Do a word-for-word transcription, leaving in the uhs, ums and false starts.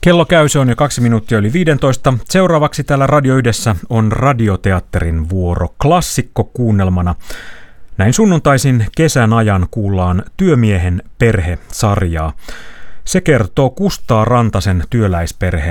Kello käy, se on jo kaksi minuuttia yli viidentoista. Seuraavaksi täällä Radio Ydessä on radioteatterin vuoro klassikkokuunnelmana. Näin sunnuntaisin kesän ajan kuullaan Työmiehen perhe-sarjaa. Se kertoo Kustaa Rantasen työläisperheen